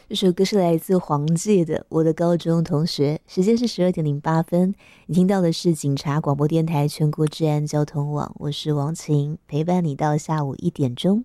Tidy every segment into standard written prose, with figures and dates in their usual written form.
这首歌是来自黄玠的《我的高中同学》，时间是12:08。你听到的是警察广播电台全国治安交通网，我是王晴，陪伴你到下午1点钟。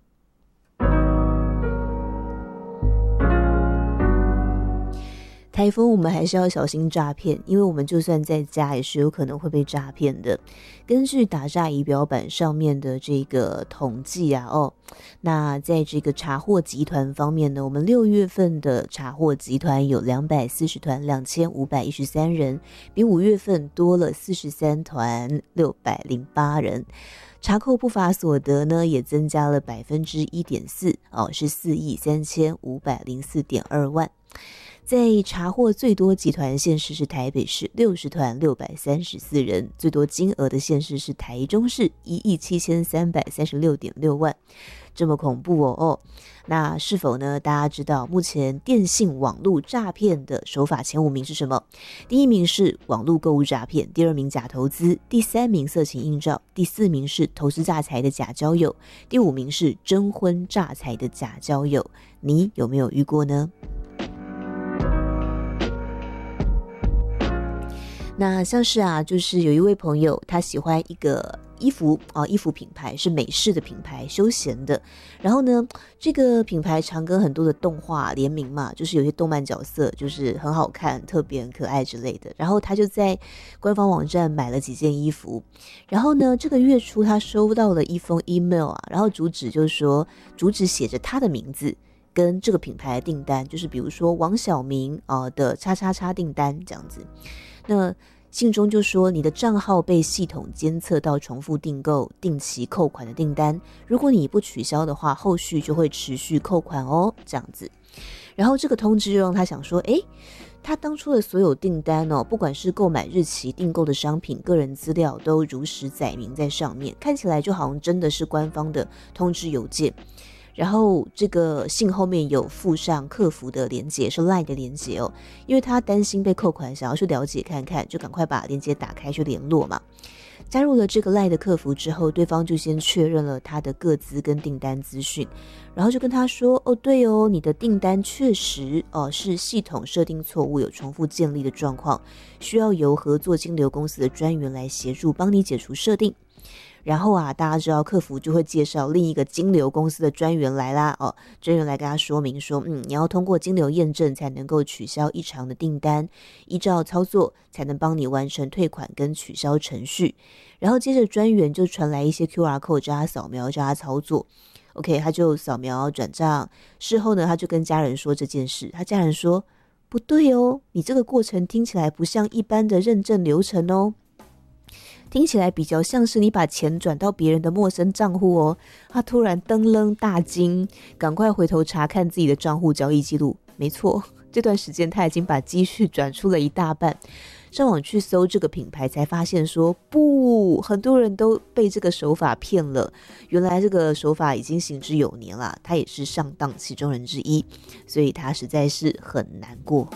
台风我们还是要小心诈骗，因为我们就算在家也是有可能会被诈骗的。根据打诈仪表板上面的这个统计啊，那在这个查获集团方面呢，我们6月份的查获集团有240团2513人，比5月份多了43团608人。查扣不法所得呢也增加了 1.4%， 是4亿3504.2万。在查获最多集团县市是台北市60团634人，最多金额的县市是台中市1亿7336.6万，这么恐怖哦。那是否呢？大家知道目前电信网络诈骗的手法前5名是什么？第1名是网络购物诈骗，第2名假投资，第3名色情映照，第4名是投资诈财的假交友，第5名是征婚诈财的假交友。你有没有遇过呢？那像是就是有一位朋友，他喜欢一个衣服品牌是美式的品牌，休闲的。然后呢，这个品牌常跟很多的动画联名嘛，就是有些动漫角色就是很好看、特别很可爱之类的。然后他就在官方网站买了几件衣服。然后呢，这个月初他收到了一封 email 然后主旨写着他的名字跟这个品牌的订单，就是比如说王小明的叉叉叉订单这样子。那信中就说你的账号被系统监测到重复订购、定期扣款的订单，如果你不取消的话，后续就会持续扣款哦，这样子。然后这个通知就让他想说，他当初的所有订单不管是购买日期、订购的商品、个人资料都如实载明在上面，看起来就好像真的是官方的通知邮件。然后这个信后面有附上客服的连结，是 LINE 的连结因为他担心被扣款，想要去了解看看，就赶快把连结打开去联络嘛。加入了这个 LINE 的客服之后，对方就先确认了他的个资跟订单资讯，然后就跟他说对你的订单确实是系统设定错误，有重复建立的状况，需要由合作金流公司的专员来协助帮你解除设定。然后大家知道客服就会介绍另一个金流公司的专员来啦专员来跟他说明说你要通过金流验证才能够取消异常的订单，依照操作才能帮你完成退款跟取消程序。然后接着专员就传来一些 QR code 叫他扫描，叫他操作。OK， 他就扫描转账，事后呢他就跟家人说这件事，他家人说不对你这个过程听起来不像一般的认证流程听起来比较像是你把钱转到别人的陌生账户他突然噔楞大惊，赶快回头查看自己的账户交易记录，没错，这段时间他已经把积蓄转出了一大半。上网去搜这个品牌才发现说不，很多人都被这个手法骗了，原来这个手法已经行之有年了，他也是上当其中人之一，所以他实在是很难过。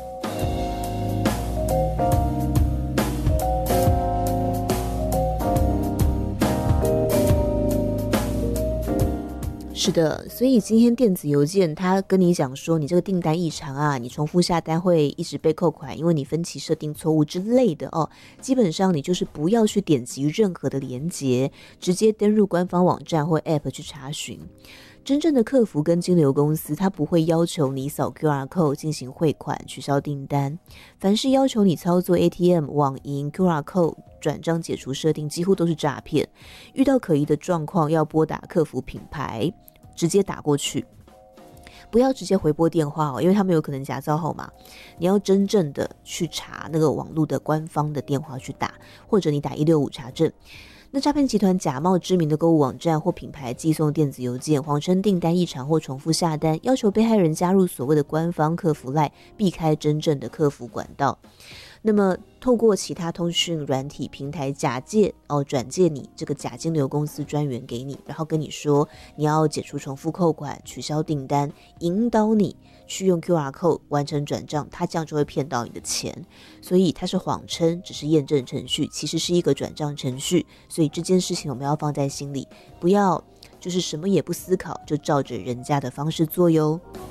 是的，所以今天电子邮件他跟你讲说你这个订单异常你重复下单会一直被扣款，因为你分期设定错误之类的基本上你就是不要去点击任何的连结，直接登入官方网站或 App 去查询。真正的客服跟金流公司他不会要求你扫 QR code 进行汇款取消订单，凡是要求你操作 ATM 网银 QR code 转账解除设定几乎都是诈骗，遇到可疑的状况要拨打客服品牌直接打过去，不要直接回拨电话因为他们有可能假造号码，你要真正的去查那个网络的官方的电话去打，或者你打165查证。那诈骗集团假冒知名的购物网站或品牌寄送电子邮件，谎称订单异常或重复下单，要求被害人加入所谓的官方客服 LINE， 避开真正的客服管道。那么透过其他通讯软体平台假借转借你这个假金流公司专员给你，然后跟你说你要解除重复扣款取消订单，引导你去用 QR code 完成转账，他这样就会骗到你的钱。所以它是谎称只是验证程序，其实是一个转账程序，所以这件事情我们要放在心里，不要就是什么也不思考就照着人家的方式做哟。